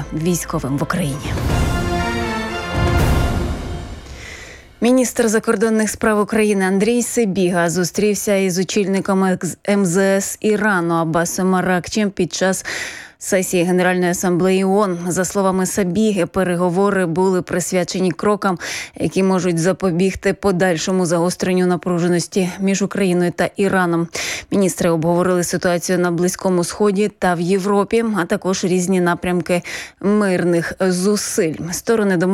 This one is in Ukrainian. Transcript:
допомоги військовим в Україні. Міністр закордонних справ України Андрій Сибіга зустрівся із очільником МЗС Ірану Аббасом Аракчієм під час сесії Генеральної асамблеї ООН. За словами Сибіги, переговори були присвячені крокам, які можуть запобігти подальшому загостренню напруженості між Україною та Іраном. Міністри обговорили ситуацію на Близькому Сході та в Європі, а також різні напрямки мирних зусиль. Сторони